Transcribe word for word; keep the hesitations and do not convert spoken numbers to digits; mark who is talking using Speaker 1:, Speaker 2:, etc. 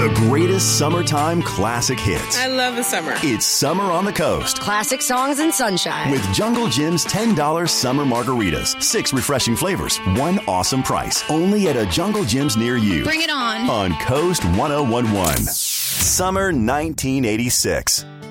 Speaker 1: The greatest summertime classic hits.
Speaker 2: I love the summer.
Speaker 1: It's Summer on the Coast.
Speaker 3: Classic songs and sunshine.
Speaker 1: With Jungle Jim's ten dollars summer margaritas. Six refreshing flavors. One awesome price. Only at a Jungle Jim's near you.
Speaker 4: Bring it on.
Speaker 1: On Coast one oh one one. Summer nineteen eighty-six.